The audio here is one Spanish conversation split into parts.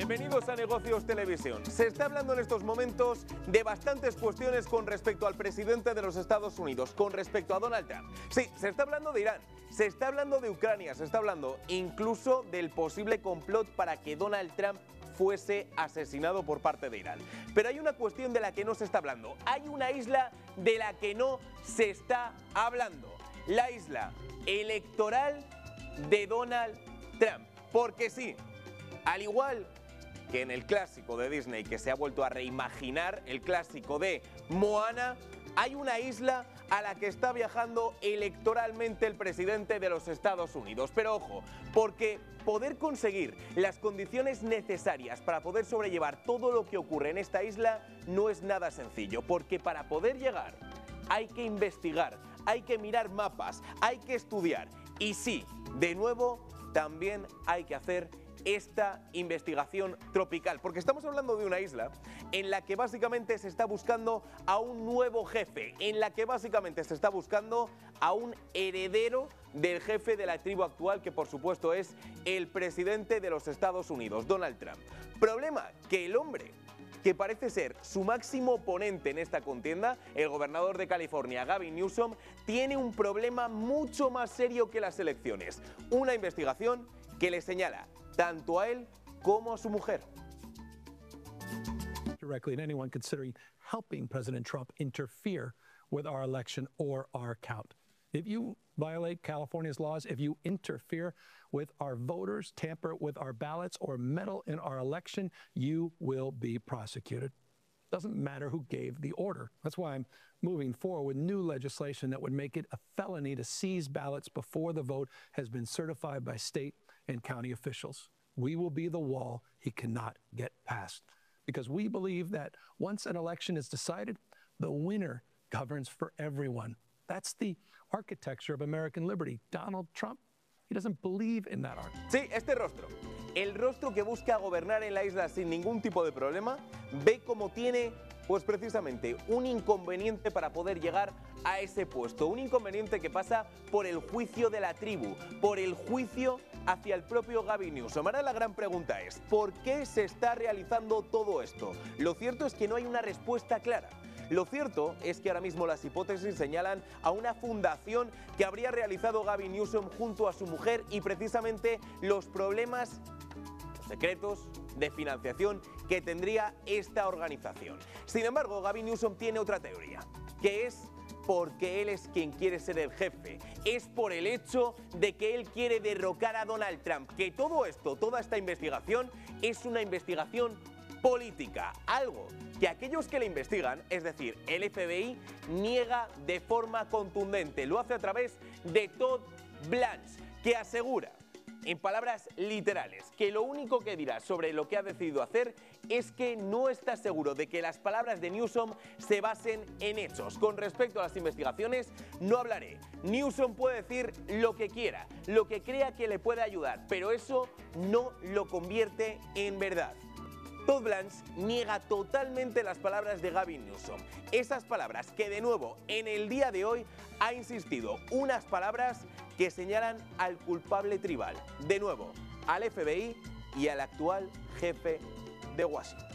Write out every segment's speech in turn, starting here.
Bienvenidos a Negocios Televisión. Se está hablando en estos momentos de bastantes cuestiones con respecto al presidente de los Estados Unidos, con respecto a Donald Trump. Sí, se está hablando de Irán, se está hablando de Ucrania, se está hablando incluso del posible complot para que Donald Trump fuese asesinado por parte de Irán. Pero hay una cuestión de la que no se está hablando. Hay una isla de la que no se está hablando. La isla electoral de Donald Trump. Porque sí, al igual que en el clásico de Disney que se ha vuelto a reimaginar, el clásico de Moana, hay una isla a la que está viajando electoralmente el presidente de los Estados Unidos. Pero ojo, porque poder conseguir las condiciones necesarias para poder sobrellevar todo lo que ocurre en esta isla no es nada sencillo, porque para poder llegar hay que investigar, hay que mirar mapas, hay que estudiar y sí, de nuevo, también hay que hacer esta investigación tropical, porque estamos hablando de una isla en la que básicamente se está buscando a un nuevo jefe, en la que básicamente se está buscando a un heredero del jefe de la tribu actual, que por supuesto es el presidente de los Estados Unidos, Donald Trump. Problema, que el hombre que parece ser su máximo oponente en esta contienda, el gobernador de California, Gavin Newsom, tiene un problema mucho más serio que las elecciones. Una investigación que le señala tanto a él como a su mujer. Directly at anyone considering helping President Trump interfere with our election or our count. If you violate California's laws, if you interfere with our voters, tamper with our ballots, or meddle in our election, you will be prosecuted. Doesn't matter who gave the order. That's why I'm moving forward with new legislation that would make it a felony to seize ballots before the vote has been certified by state and county officials. We will be the wall he cannot get past. Because we believe that once an election is decided, the winner governs for everyone. That's the architecture of American liberty. Donald Trump, he doesn't believe in that architecture. Sí, este rostro, el rostro que busca gobernar en la isla sin ningún tipo de problema, ve cómo tiene, pues precisamente, un inconveniente para poder llegar a ese puesto. Un inconveniente que pasa por el juicio de la tribu, por el juicio hacia el propio Gavin Newsom. Ahora la gran pregunta es, ¿por qué se está realizando todo esto? Lo cierto es que no hay una respuesta clara. Lo cierto es que ahora mismo las hipótesis señalan a una fundación que habría realizado Gavin Newsom junto a su mujer y precisamente los problemas secretos de financiación que tendría esta organización. Sin embargo, Gavin Newsom tiene otra teoría, que es porque él es quien quiere ser el jefe, es por el hecho de que él quiere derrocar a Donald Trump, que todo esto, toda esta investigación es una investigación política, algo que aquellos que le investigan, es decir, el FBI, niega de forma contundente. Lo hace a través de Todd Blanche, que asegura, en palabras literales, que lo único que dirá sobre lo que ha decidido hacer es que no está seguro de que las palabras de Newsom se basen en hechos. Con respecto a las investigaciones, no hablaré. Newsom puede decir lo que quiera, lo que crea que le puede ayudar, pero eso no lo convierte en verdad. Todd Blanche niega totalmente las palabras de Gavin Newsom. Esas palabras que, de nuevo, en el día de hoy ha insistido, unas palabras que señalan al culpable tribal, de nuevo, al FBI y al actual jefe de Washington.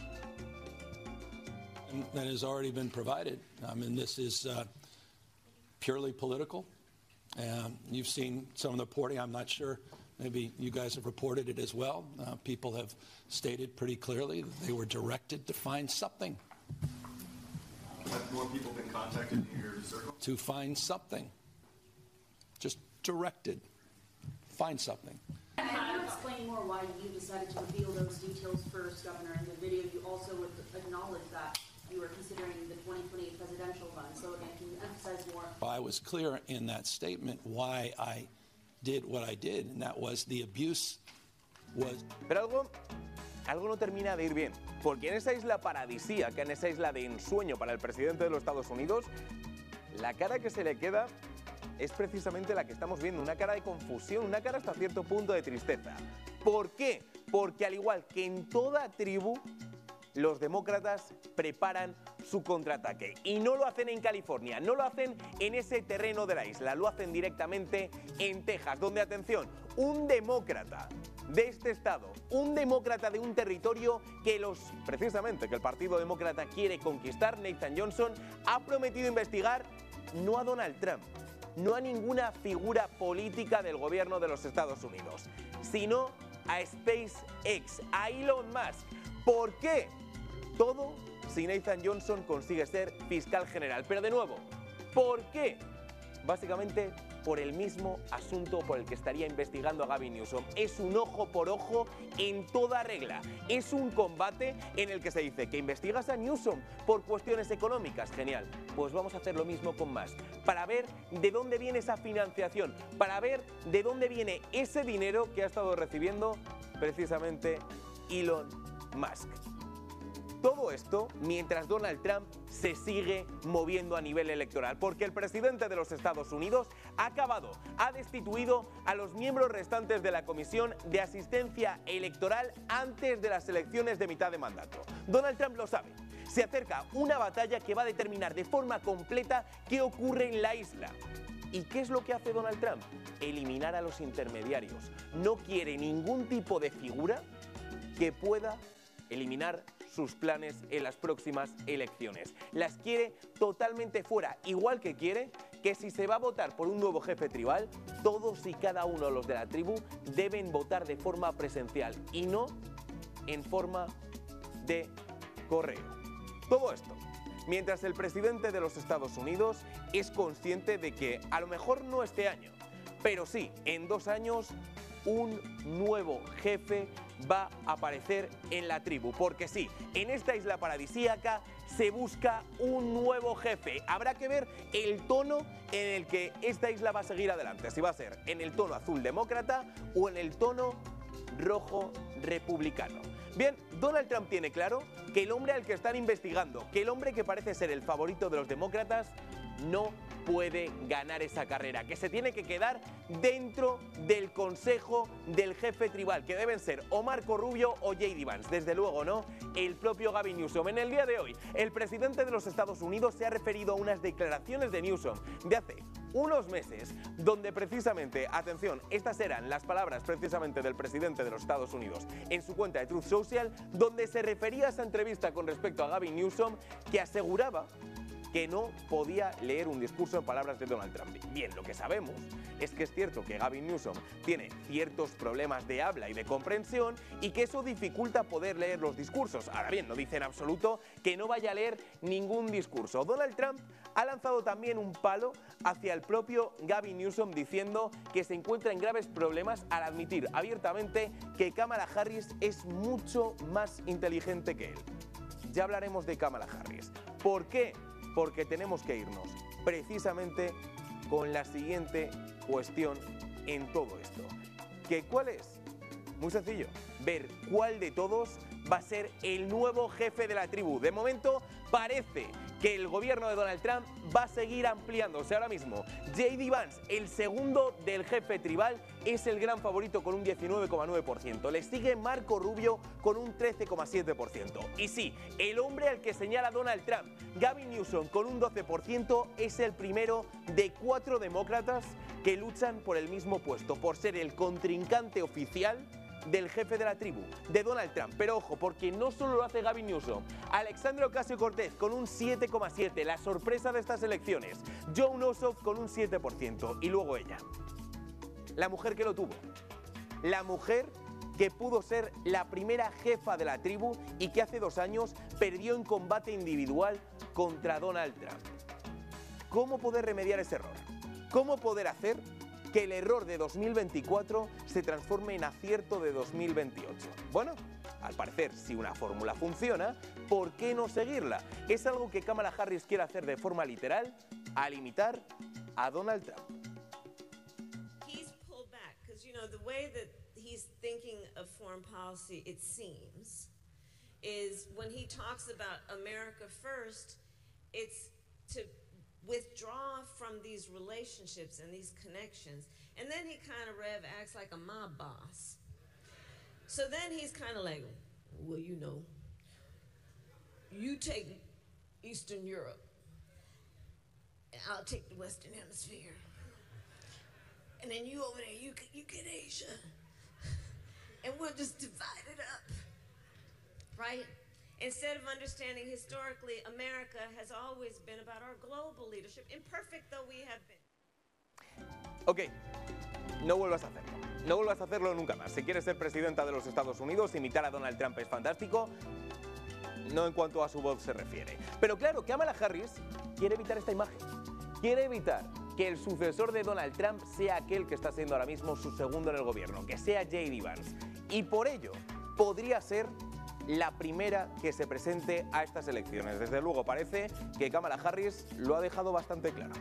That has already been provided. I mean, this is purely political. You've seen some of the reporting. I'm not sure. Maybe you guys have reported it as well. People have stated pretty clearly that they were directed to find something. Have more people been contacted in your circle? To find something. Just directed. Find something. Can you explain more why you decided to reveal those details first, Governor? In the video, you also would acknowledge that you were considering the 2028 presidential run. So again, can you emphasize more? I was clear in that statement why I did what I did, and that was the abuse was... Pero algo no termina de ir bien, porque en esa isla paradisíaca, en esa isla de ensueño para el presidente de los Estados Unidos, la cara que se le queda es precisamente la que estamos viendo, una cara de confusión, una cara hasta cierto punto de tristeza. ¿Por qué? Porque al igual que en toda tribu, los demócratas preparan su contraataque. Y no lo hacen en California, no lo hacen en ese terreno de la isla, lo hacen directamente en Texas, donde, atención, un demócrata de este estado, un demócrata de un territorio que precisamente que el Partido Demócrata quiere conquistar, Nathan Johnson, ha prometido investigar no a Donald Trump, no a ninguna figura política del gobierno de los Estados Unidos, sino a SpaceX, a Elon Musk. ¿Por qué? Todo si Nathan Johnson consigue ser fiscal general. Pero de nuevo, ¿por qué? Básicamente por el mismo asunto por el que estaría investigando a Gavin Newsom. Es un ojo por ojo en toda regla. Es un combate en el que se dice que investigas a Newsom por cuestiones económicas. Genial. Pues vamos a hacer lo mismo con Musk, para ver de dónde viene esa financiación, para ver de dónde viene ese dinero que ha estado recibiendo precisamente Elon Musk. Todo esto mientras Donald Trump se sigue moviendo a nivel electoral, porque el presidente de los Estados Unidos ha destituido a los miembros restantes de la Comisión de Asistencia Electoral antes de las elecciones de mitad de mandato. Donald Trump lo sabe. Se acerca una batalla que va a determinar de forma completa qué ocurre en la isla. ¿Y qué es lo que hace Donald Trump? Eliminar a los intermediarios. No quiere ningún tipo de figura que pueda eliminar sus planes en las próximas elecciones. Las quiere totalmente fuera, igual que quiere que si se va a votar por un nuevo jefe tribal, todos y cada uno de los de la tribu deben votar de forma presencial y no en forma de correo. Todo esto mientras el presidente de los Estados Unidos es consciente de que a lo mejor no este año, pero sí en 2 años un nuevo jefe va a aparecer en la tribu, porque sí, en esta isla paradisíaca se busca un nuevo jefe. Habrá que ver el tono en el que esta isla va a seguir adelante, si va a ser en el tono azul demócrata o en el tono rojo republicano. Bien, Donald Trump tiene claro que el hombre al que están investigando, que el hombre que parece ser el favorito de los demócratas, no puede ganar esa carrera, que se tiene que quedar dentro del consejo del jefe tribal, que deben ser o Marco Rubio o J.D. Vance, desde luego no el propio Gavin Newsom. En el día de hoy, el presidente de los Estados Unidos se ha referido a unas declaraciones de Newsom de hace unos meses, donde precisamente, atención, estas eran las palabras precisamente del presidente de los Estados Unidos en su cuenta de Truth Social, donde se refería a esa entrevista con respecto a Gavin Newsom, que aseguraba que no podía leer un discurso en palabras de Donald Trump. Bien, lo que sabemos es que es cierto que Gavin Newsom tiene ciertos problemas de habla y de comprensión y que eso dificulta poder leer los discursos. Ahora bien, no dice en absoluto que no vaya a leer ningún discurso. Donald Trump ha lanzado también un palo hacia el propio Gavin Newsom diciendo que se encuentra en graves problemas al admitir abiertamente que Kamala Harris es mucho más inteligente que él. Ya hablaremos de Kamala Harris. ¿Por qué? Porque tenemos que irnos precisamente con la siguiente cuestión en todo esto. ¿Cuál es? Muy sencillo, ver cuál de todos va a ser el nuevo jefe de la tribu. De momento parece que el gobierno de Donald Trump va a seguir ampliándose. Ahora mismo, J.D. Vance, el segundo del jefe tribal, es el gran favorito con un 19,9%. Le sigue Marco Rubio con un 13,7%. Y sí, el hombre al que señala Donald Trump, Gavin Newsom, con un 12%, es el primero de 4 demócratas que luchan por el mismo puesto, por ser el contrincante oficial del jefe de la tribu, de Donald Trump. Pero ojo, porque no solo lo hace Gavin Newsom, Alexandria Ocasio-Cortez con un 7,7%, la sorpresa de estas elecciones, Jon Ossoff con un 7%, y luego ella, la mujer que lo tuvo, la mujer que pudo ser la primera jefa de la tribu y que hace 2 años perdió en combate individual contra Donald Trump. ¿Cómo poder remediar ese error? ¿Cómo poder hacer que el error de 2024 se transforme en acierto de 2028? Bueno, al parecer, si una fórmula funciona, ¿por qué no seguirla? Es algo que Kamala Harris quiere hacer de forma literal, al imitar a Donald Trump. He's pulled back because, you know, the way that he's thinking of foreign policy, it seems, is when he talks about America first, it's to withdraw from these relationships and these connections. And then he kind of acts like a mob boss. So then he's kind of like, well, you know, you take Eastern Europe, and I'll take the Western Hemisphere. And then you over there, you get Asia. and we'll just divide it up, right? Instead of understanding historically, America has always been about our global leadership, imperfect though we have been. Ok, no vuelvas a hacerlo. No vuelvas a hacerlo nunca más. Si quieres ser presidenta de los Estados Unidos, imitar a Donald Trump es fantástico, no en cuanto a su voz se refiere. Pero claro, Kamala Harris quiere evitar esta imagen. Quiere evitar que el sucesor de Donald Trump sea aquel que está siendo ahora mismo su segundo en el gobierno, que sea J.D. Vance. Y por ello, podría ser la primera que se presente a estas elecciones. Desde luego, parece que Kamala Harris lo ha dejado bastante claro.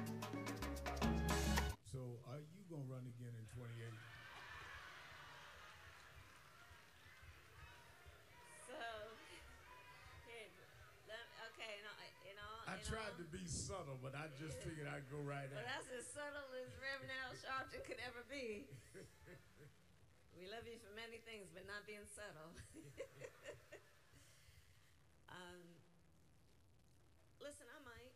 I tried to be subtle, but I just figured I'd go right Well, at it. that's as subtle as Reverend Al Sharpton could ever be. We love you for many things, but not being subtle. Listen, I might.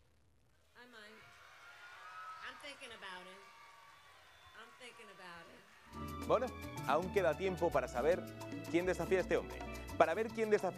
I'm thinking about it. Bueno, aún queda tiempo para saber quién desafía a este hombre. Para ver quién desafía